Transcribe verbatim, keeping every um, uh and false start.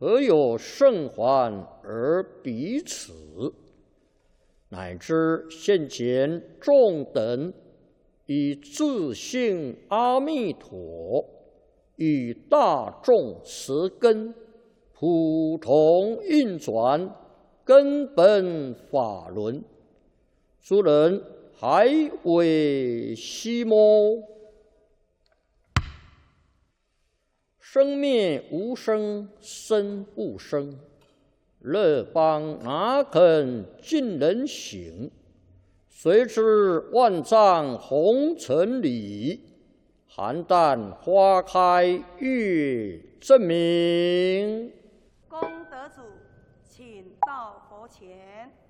何有甚还而彼此？乃知现前众等以自性阿弥陀，与大众实根，普通运转，根本法轮。诸人还为希么？生灭无生，生不生。乐邦哪肯尽人行？谁知万丈红尘里，邯郸花开月正明。 功德主，请到佛前。